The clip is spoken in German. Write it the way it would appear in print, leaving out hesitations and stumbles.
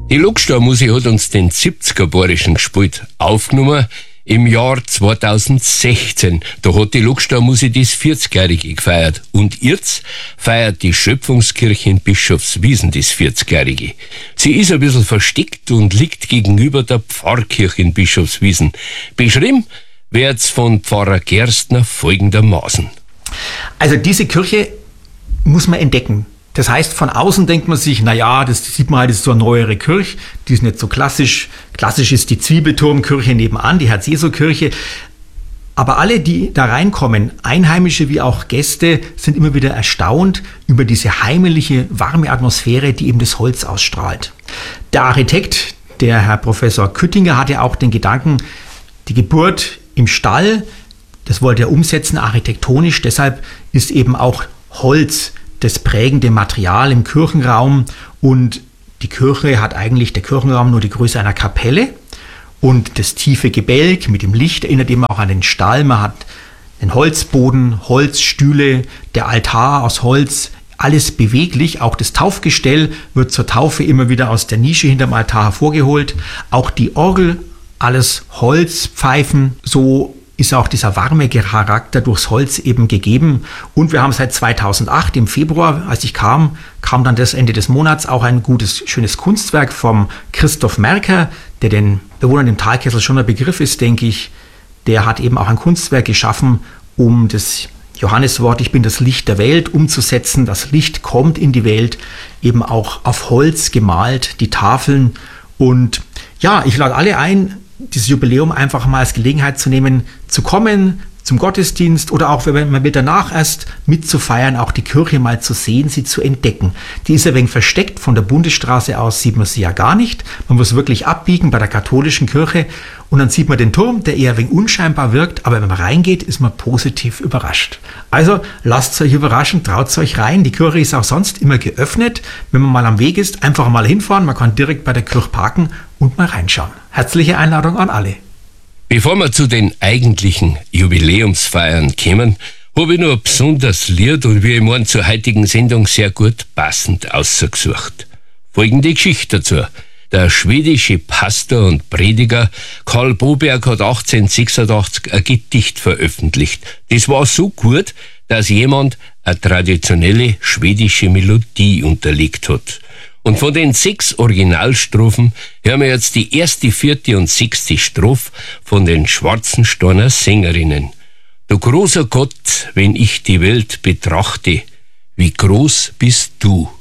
Die Luckstau-Musik hat uns den 70er Bayerischen gespielt, aufgenommen im Jahr 2016. Da hat die Luckstau-Musik das 40-Jährige gefeiert. Und jetzt feiert die Schöpfungskirche in Bischofswiesen das 40-Jährige. Sie ist ein bisschen versteckt und liegt gegenüber der Pfarrkirche in Bischofswiesen. Beschrieben wird's von Pfarrer Gerstner folgendermaßen. Also diese Kirche muss man entdecken. Das heißt, von außen denkt man sich, naja, das sieht man halt, das ist so eine neuere Kirche, die ist nicht so klassisch. Klassisch ist die Zwiebelturmkirche nebenan, die Herz-Jesu-Kirche. Aber alle, die da reinkommen, Einheimische wie auch Gäste, sind immer wieder erstaunt über diese heimliche, warme Atmosphäre, die eben das Holz ausstrahlt. Der Architekt, der Herr Professor Küttinger, hatte auch den Gedanken, die Geburt im Stall, das wollte er umsetzen architektonisch, deshalb ist eben auch Holz das prägende Material im Kirchenraum, und die Kirche hat eigentlich, der Kirchenraum, nur die Größe einer Kapelle, und das tiefe Gebälk mit dem Licht erinnert eben auch an den Stall. Man hat den Holzboden, Holzstühle, der Altar aus Holz, alles beweglich. Auch das Taufgestell wird zur Taufe immer wieder aus der Nische hinterm Altar hervorgeholt. Auch die Orgel, alles Holzpfeifen, so ist auch dieser warme Charakter durchs Holz eben gegeben. Und wir haben seit 2008 im Februar, als ich kam dann das Ende des Monats auch ein gutes, schönes Kunstwerk vom Christoph Merker, der den Bewohnern im Talkessel schon ein Begriff ist, denke ich. Der hat eben auch ein Kunstwerk geschaffen, um das Johanneswort, ich bin das Licht der Welt, umzusetzen. Das Licht kommt in die Welt, eben auch auf Holz gemalt, die Tafeln. Und ja, ich lade alle ein, dieses Jubiläum einfach mal als Gelegenheit zu nehmen, zu kommen zum Gottesdienst oder auch, wenn man will, danach erst mitzufeiern, auch die Kirche mal zu sehen, sie zu entdecken. Die ist ein wenig versteckt, von der Bundesstraße aus sieht man sie ja gar nicht. Man muss wirklich abbiegen bei der katholischen Kirche und dann sieht man den Turm, der eher ein wenig unscheinbar wirkt, aber wenn man reingeht, ist man positiv überrascht. Also lasst euch überraschen, traut euch rein. Die Kirche ist auch sonst immer geöffnet. Wenn man mal am Weg ist, einfach mal hinfahren, man kann direkt bei der Kirche parken und mal reinschauen. Herzliche Einladung an alle. Bevor wir zu den eigentlichen Jubiläumsfeiern kommen, habe ich noch ein besonderes Lied und wie ich meine, zur heutigen Sendung sehr gut passend ausgesucht. Folgende Geschichte dazu. Der schwedische Pastor und Prediger Karl Boberg hat 1886 ein Gedicht veröffentlicht. Das war so gut, dass jemand eine traditionelle schwedische Melodie unterlegt hat. Und von den 6 Originalstrophen hören wir jetzt die 1., 4. und 6. Strophe von den Schwarzensteiner Sängerinnen. Du großer Gott, wenn ich die Welt betrachte, wie groß bist du?